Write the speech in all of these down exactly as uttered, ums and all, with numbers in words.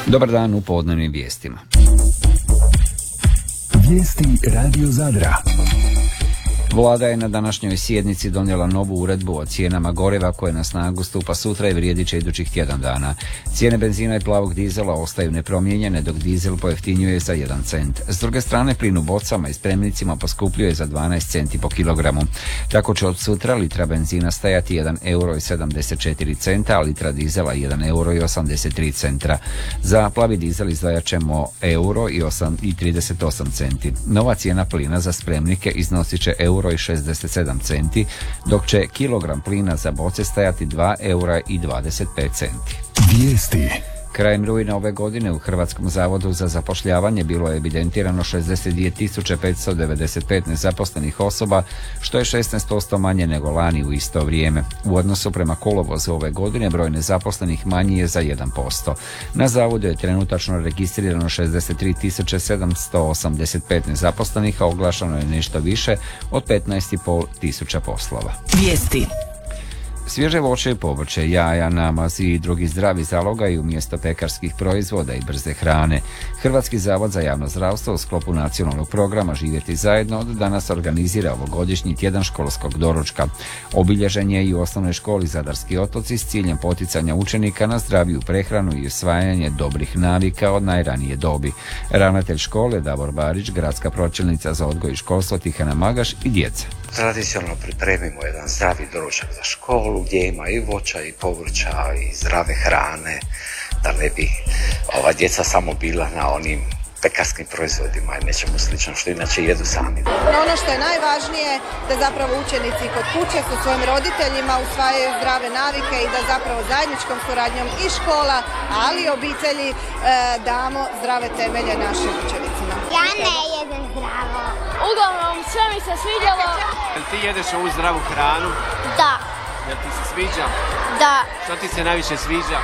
Dobar dan u podnevnim vijestima. Vijesti Radio Zadra. Vlada je na današnjoj sjednici donijela novu uredbu o cijenama goriva koje na snagu stupa sutra i vrijedit će idućih tjedan dana. Cijene benzina i plavog dizela ostaju nepromijenjene, dok dizel pojeftinjuje za jedan cent. S druge strane, plin u bocama i spremnicima poskupljuje za dvanaest centi po kilogramu. Tako će od sutra litra benzina stajati jedan euro i sedamdeset četiri centa, a litra dizela jedan euro i osamdeset tri centra. Za plavi dizel izdvajat ćemo euro i trideset osam centi. Nova cijena plina za spremnike iznosit će euro i šezdeset sedam centi, dok će kilogram plina za boce stajati dva eura i dvadeset pet centi. Vijesti. Krajem rujna ove godine u Hrvatskom zavodu za zapošljavanje bilo je evidentirano šezdeset dvije tisuće petsto devedeset pet nezaposlenih osoba, što je šesnaest posto manje nego lani u isto vrijeme. U odnosu prema kolovozu ove godine broj nezaposlenih manji je za jedan posto. Na zavodu je trenutačno registrirano šezdeset tri tisuće sedamsto osamdeset pet nezaposlenih, a oglašeno je nešto više od petnaest i pol tisuća poslova. Vijesti. Svježe voće i povrće, jaja, namazi i drugi zdravi zalogaj umjesto pekarskih proizvoda i brze hrane. Hrvatski zavod za javno zdravstvo u sklopu nacionalnog programa Živjeti zajedno od danas organizira ovogodišnji tjedan školskog doručka. Obilježen je i u osnovnoj školi Zadarski otoci s ciljem poticanja učenika na zdraviju prehranu i usvajanje dobrih navika od najranije dobi. Ravnatelj škole Davor Barić, gradska pročelnica za odgoj i školstvo Tihana Magaš i djeca. Tradicionalno pripremimo jedan zdravi doručak za školu gdje ima i voća i povrća i zdrave hrane, da ne bi ova djeca samo bila na onim pekarskim proizvodima i nečemu slično što inače jedu sami. Ono što je najvažnije da zapravo učenici kod kuće sa svojim roditeljima usvajaju zdrave navike i da zapravo zajedničkom suradnjom i škola, ali i obitelji e, damo zdrave temelje našim učenicima. Ja ne jedem zdravo. Uglavnom, sve mi se svidjelo. Jel ti jedeš ovu zdravu hranu? Da. Jel ti se sviđa? Da. Što ti se najviše sviđa?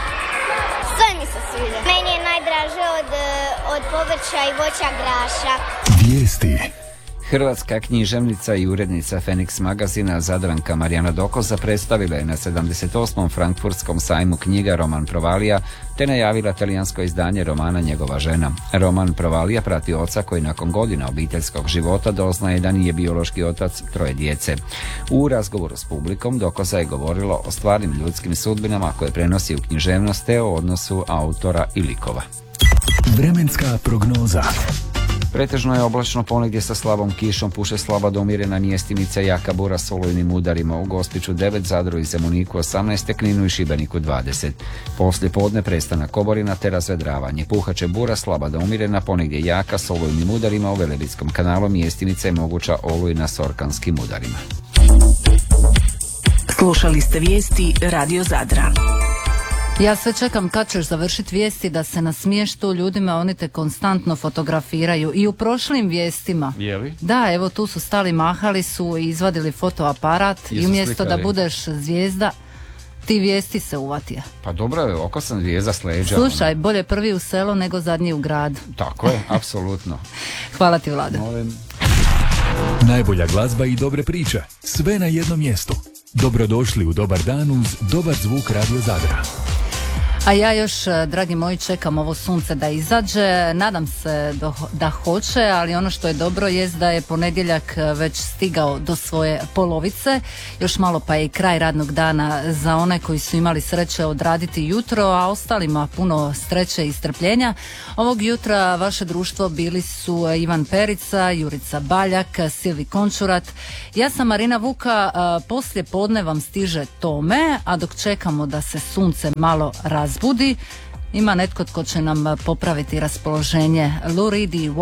Sve mi se sviđa. Meni je najdraže od, od povrća i voća graša. Vijesti. Hrvatska književnica i urednica Feniks magazina Zadranka Marijana Dokoza predstavila je na sedamdeset osmom frankfurtskom sajmu knjiga Roman Provalija te najavila talijansko izdanje romana Njegova žena. Roman Provalija prati oca koji nakon godina obiteljskog života doznaje da nije biološki otac troje djece. U razgovoru s publikom Dokoza je govorilo o stvarnim ljudskim sudbinama koje prenosi u književnost te o odnosu autora i likova. Vremenska prognoza. Pretežno je oblačno, ponegdje sa slabom kišom, puše slaba do umjerena mjestimica, jaka bura s olujnim udarima. U Gospiću devet, Zadru i Zemuniku osamnaest, Kninu i Šibeniku dvadeset. Poslije podne prestanak oborina te razvedravanje. Puhaće bura slaba do umjerena, ponegdje jaka s olujnim udarima. U Velebitskom kanalu mjestimica je moguća olujna s orkanskim udarima. Slušali ste vijesti Radio Zadra. Ja sve čekam kad ćeš završiti vijesti da se na smještu ljudima, oni te konstantno fotografiraju i u prošlim vijestima. Je li? Da, evo tu su stali, mahali su i izvadili fotoaparat. Jesu i umjesto slikali. Da budeš zvijezda, ti vijesti se uvatija. Pa dobro je, oko sam zvijezda s leđa. Slušaj, bolje prvi u selo nego zadnji u grad. Tako je, apsolutno. Hvala ti, Vlado. Molim. Najbolja glazba i dobre priče. Sve na jednom mjestu. Dobrodošli u Dobar dan uz dobar zvuk Radio Zadra. A ja još, dragi moji, čekam ovo sunce da izađe. Nadam se do, da hoće, ali ono što je dobro jest da je ponedjeljak već stigao do svoje polovice. Još malo pa je i kraj radnog dana za one koji su imali sreće odraditi jutro, a ostalima puno sreće i strpljenja. Ovog jutra vaše društvo bili su Ivan Perica, Jurica Baljak, Silvi Končurat. Ja sam Marina Vuka, poslije podne vam stiže Tome, a dok čekamo da se sunce malo razbudi, ima netko tko će nam popraviti raspoloženje. Lou Reed i